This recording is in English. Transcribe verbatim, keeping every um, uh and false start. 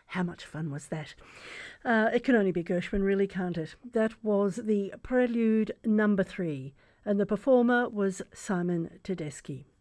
How much fun was that? Uh, it can only be Gershwin, really, can't it? That was the Prelude number three, and the performer was Simon Tedeschi.